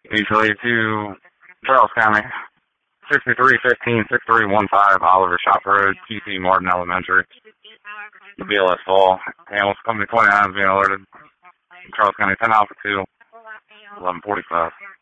Usually to Charles County. 6315, 6315, Oliver Shop Road, TC Martin Elementary. The BLS full. Ambulance Company 29 is being alerted. Charles County 10 Alpha 2, 1145.